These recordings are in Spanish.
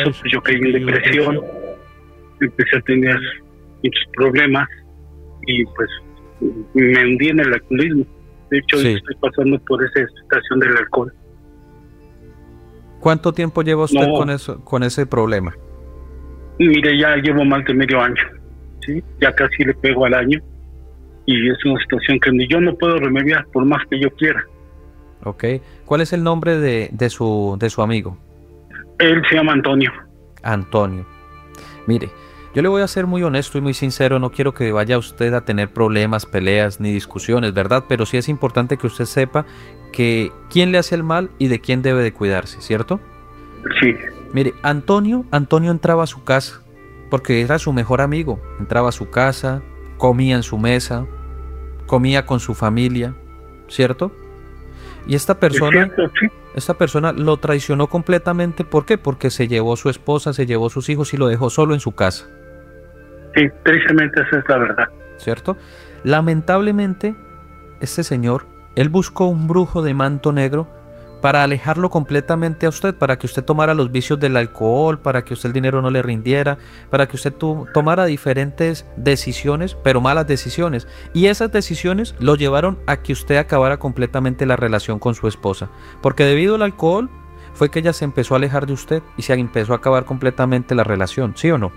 eso pues yo caí en depresión, empecé a tener muchos problemas y pues me hundí en el alcoholismo. De hecho, Sí. estoy pasando por esa situación del alcohol. ¿Cuánto tiempo lleva usted No. con ese problema? Mire, ya llevo más de medio año, ¿sí? Ya casi le pego al año y es una situación que ni yo no puedo remediar por más que yo quiera. Ok. ¿Cuál es el nombre de su amigo? Él se llama Antonio. Antonio. Mire, yo le voy a ser muy honesto y muy sincero, no quiero que vaya usted a tener problemas, peleas ni discusiones, ¿verdad? Pero sí es importante que usted sepa que quién le hace el mal y de quién debe de cuidarse, ¿cierto? Sí, Mire, Antonio entraba a su casa porque era su mejor amigo. Entraba a su casa, comía en su mesa, comía con su familia, ¿cierto? Y esta es persona cierto, sí. Esta persona lo traicionó completamente. ¿Por qué? Porque se llevó su esposa, se llevó sus hijos y lo dejó solo en su casa, Sí, tristemente esa es la verdad. ¿cierto? Lamentablemente, este señor, él buscó un brujo de manto negro para alejarlo completamente a usted, para que usted tomara los vicios del alcohol, para que usted el dinero no le rindiera, para que usted tomara diferentes decisiones, pero malas decisiones. Y esas decisiones lo llevaron a que usted acabara completamente la relación con su esposa, porque debido al alcohol fue que ella se empezó a alejar de usted y se empezó a acabar completamente la relación, ¿sí o no?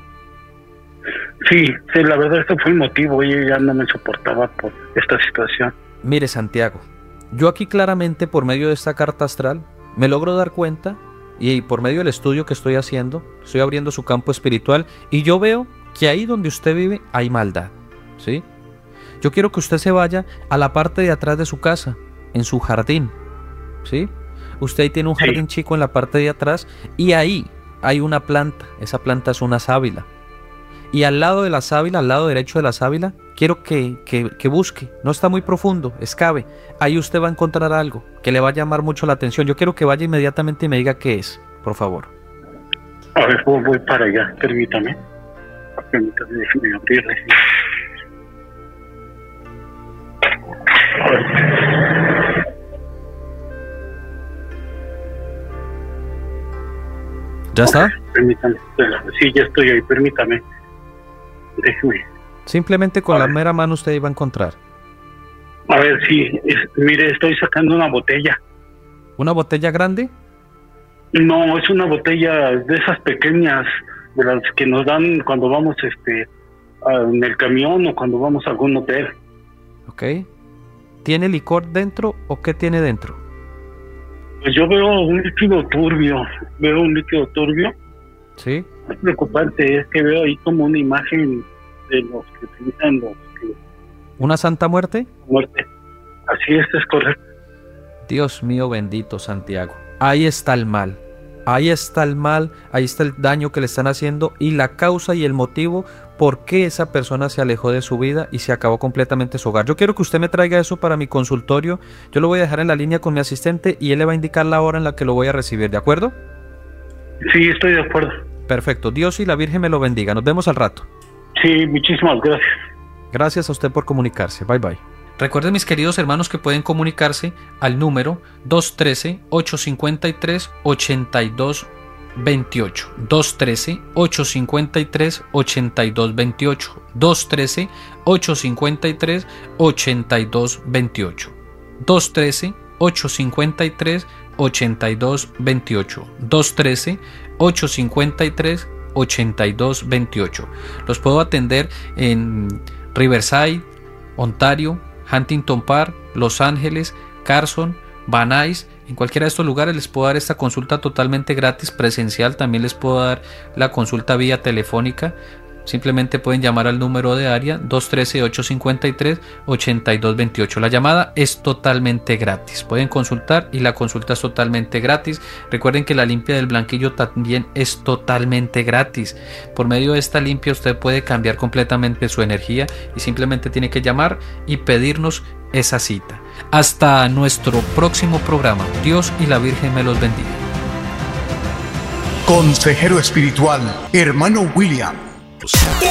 Sí, la verdad este fue el motivo. Ella ya no me soportaba por esta situación. Mire, Santiago, yo aquí claramente por medio de esta carta astral me logro dar cuenta y por medio del estudio que estoy haciendo, estoy abriendo su campo espiritual y yo veo que ahí donde usted vive hay maldad, ¿sí? Yo quiero que usted se vaya a la parte de atrás de su casa, en su jardín, ¿sí? Usted ahí tiene un jardín chico en la parte de atrás y ahí hay una planta, esa planta es una sábila. Y al lado de la sábila, al lado derecho de la sábila, quiero que busque, no está muy profundo, excave. Ahí usted va a encontrar algo que le va a llamar mucho la atención. Yo quiero que vaya inmediatamente y me diga qué es, por favor. A ver, voy para allá, permítame. Permítame, déjeme abrirle. ¿Ya está? Permítame. Sí, ya estoy ahí, permítame. Déjeme. Simplemente con la mera mano usted iba a encontrar. A ver, sí, mire, estoy sacando una botella. ¿Una botella grande? No, es una botella de esas pequeñas, de las que nos dan cuando vamos en el camión o cuando vamos a algún hotel. Ok. ¿Tiene licor dentro o qué tiene dentro? Pues yo veo un líquido turbio. Sí. Es preocupante, es que veo ahí como una imagen de los que utilizan los que ¿Una santa muerte? muerte. Así es correcto. Dios mío bendito, Santiago. Ahí está el mal. Ahí está el mal, ahí está el daño que le están haciendo y la causa y el motivo por qué esa persona se alejó de su vida y se acabó completamente su hogar. Yo quiero que usted me traiga eso para mi consultorio. Yo lo voy a dejar en la línea con mi asistente y él le va a indicar la hora en la que lo voy a recibir, ¿de acuerdo? Sí, estoy de acuerdo. Perfecto. Dios y la Virgen me lo bendiga. Nos vemos al rato. Sí, muchísimas gracias. Gracias a usted por comunicarse. Bye bye. Recuerden, mis queridos hermanos, que pueden comunicarse al número 213-853-8228. 213-853-8228. 213-853-8228. 213-853-8228. 213-853-8228. Los puedo atender en Riverside, Ontario, Huntington Park, Los Ángeles, Carson, Van Nuys. En cualquiera de estos lugares les puedo dar esta consulta totalmente gratis, presencial. También les puedo dar la consulta vía telefónica. Simplemente pueden llamar al número de área 213-853-8228. La llamada es totalmente gratis. Pueden consultar y la consulta es totalmente gratis. Recuerden que la limpia del blanquillo también es totalmente gratis. Por medio de esta limpia usted puede cambiar completamente su energía y simplemente tiene que llamar y pedirnos esa cita. Hasta nuestro próximo programa. Dios y la Virgen me los bendiga. Consejero espiritual, hermano William.